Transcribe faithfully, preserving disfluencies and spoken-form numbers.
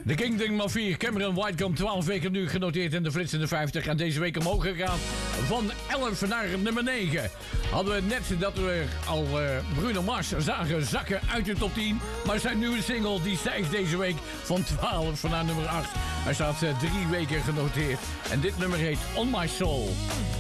De Kingdom of vier, Cameron White, komt twaalf weken nu genoteerd in de flitsende vijftig. En deze week omhoog gegaan van elf naar nummer negen. Hadden we net dat we al uh, Bruno Mars zagen zakken uit de top tien. Maar zijn nieuwe single die stijgt deze week van twaalf naar nummer acht. Hij staat uh, drie weken genoteerd. En dit nummer heet On My Soul.